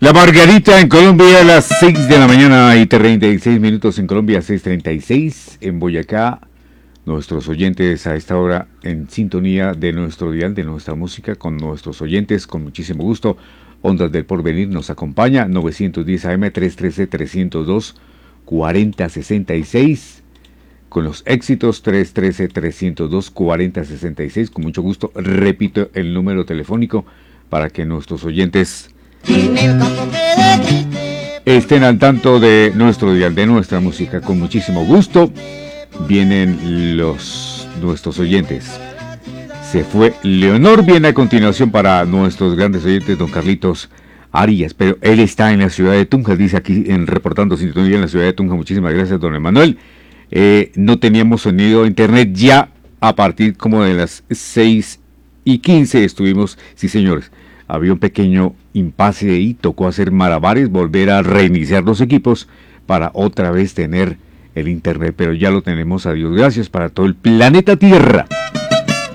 La Margarita en Colombia a las 6 de la mañana y 36 minutos en Colombia, 6:36 en Boyacá. Nuestros oyentes a esta hora en sintonía de nuestro dial, de nuestra música, con nuestros oyentes, con muchísimo gusto. Ondas del Porvenir nos acompaña, 910 AM, 313-302-4066. Con los éxitos, 313-302-4066. Con mucho gusto, repito el número telefónico para que nuestros oyentes estén al tanto de nuestro dial, de nuestra música. Con muchísimo gusto vienen nuestros oyentes. Se fue Leonor, viene a continuación para nuestros grandes oyentes, don Carlitos Arias, pero él está en la ciudad de Tunja, dice aquí reportando sintonía en la ciudad de Tunja. Muchísimas gracias, don Emanuel. No teníamos sonido de internet, ya a partir como de las 6:15 estuvimos, sí señores, había un pequeño impasse y tocó hacer malabares, volver a reiniciar los equipos para otra vez tener el internet, pero ya lo tenemos, a Dios gracias, para todo el planeta Tierra.